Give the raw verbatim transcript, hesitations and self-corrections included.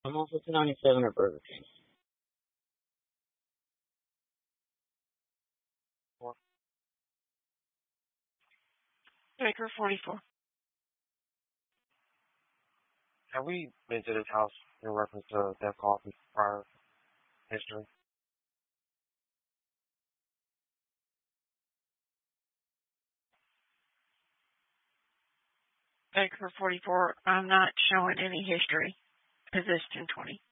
I'm also two ninety-seven at Burger King. Baker forty-four. Have we been to this house in reference to Death Coffee prior history? Baker forty-four. I'm not showing any history. Is this ten twenty?